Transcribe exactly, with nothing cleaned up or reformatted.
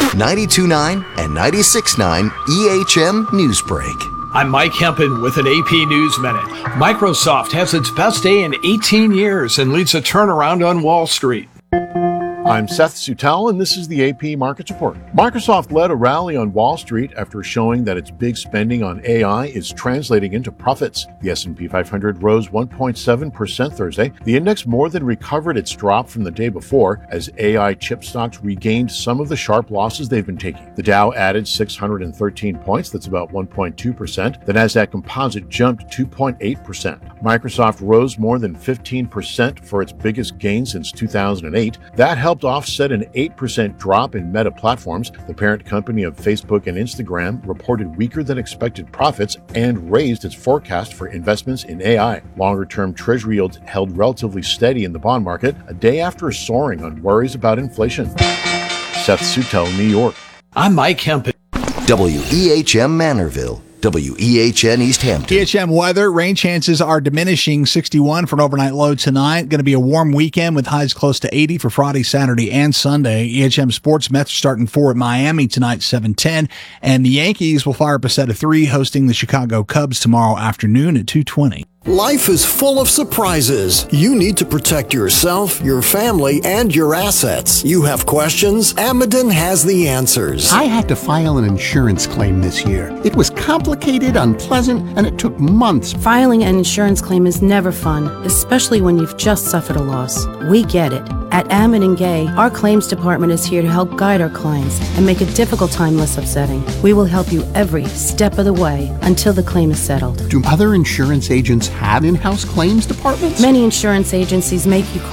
ninety-two point nine and ninety-six point nine E H M Newsbreak. I'm Mike Hempen with an A P News Minute. Microsoft has its best day in eighteen years and leads a turnaround on Wall Street. I'm Seth Sutel, and this is the A P Markets Report. Microsoft led a rally on Wall Street after showing that its big spending on A I is translating into profits. The S and P five hundred rose one point seven percent Thursday. The index more than recovered its drop from the day before as A I chip stocks regained some of the sharp losses they've been taking. The Dow added six hundred thirteen points, that's about one point two percent. The Nasdaq Composite jumped two point eight percent. Microsoft rose more than fifteen percent for its biggest gain since two thousand eight. That helped offset an eight percent drop in Meta Platforms. The parent company of Facebook and Instagram reported weaker than expected profits and raised its forecast for investments in A I. Longer-term Treasury yields held relatively steady in the bond market a day after soaring on worries about inflation. Seth Sutel, New York. I'm Mike Hempen. W E H M Manorville. W E H N East Hampton. E H M weather, rain chances are diminishing. sixty-one for an overnight low tonight. Going to be a warm weekend with highs close to eighty for Friday, Saturday, and Sunday. E H M Sports Mets starting four at Miami tonight, seven ten. And the Yankees will fire up a set of three, hosting the Chicago Cubs tomorrow afternoon at two twenty. Life is full of surprises. You need to protect yourself, your family, and your assets. You have questions? Ameden has the answers. I had to file an insurance claim this year. It was complicated, unpleasant, and it took months. Filing an insurance claim is never fun, especially when you've just suffered a loss. We get it. At Ameden Gay, our claims department is here to help guide our clients and make a difficult time less upsetting. We will help you every step of the way until the claim is settled. Do other insurance agents have in-house claims departments? Many insurance agencies make you